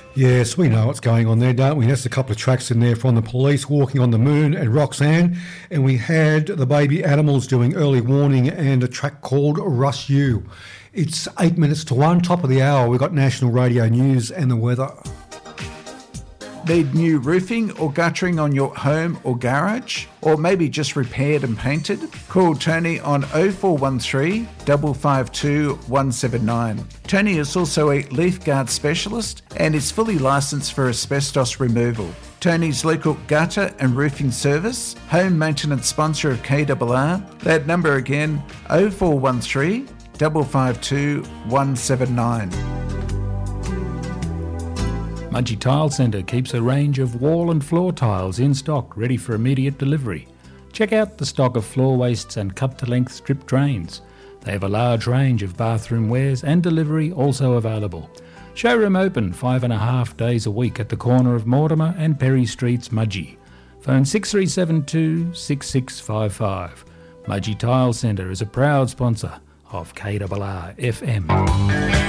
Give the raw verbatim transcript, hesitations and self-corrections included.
Yes, we know what's going on there, don't we? That's a couple of tracks in there from The Police, Walking on the Moon and Roxanne. And we had the Baby Animals doing Early Warning and a track called Rush You. It's eight minutes to one, top of the hour. We've got national radio news and the weather. Need new roofing or guttering on your home or garage? Or maybe just repaired and painted? Call Tony on oh four one three, five five two, one seven nine. Tony is also a leaf guard specialist and is fully licensed for asbestos removal. Tony's local gutter and roofing service, home maintenance sponsor of K R R. That number again, oh four one three, five five two, one seven nine. Mudgee Tile Centre keeps a range of wall and floor tiles in stock ready for immediate delivery. Check out the stock of floor wastes and cut-to-length strip drains. They have a large range of bathroom wares and delivery also available. Showroom open five and a half days a week at the corner of Mortimer and Perry Streets, Mudgee. Phone six three seven two, six six five five. Mudgee Tile Centre is a proud sponsor of K R R F M.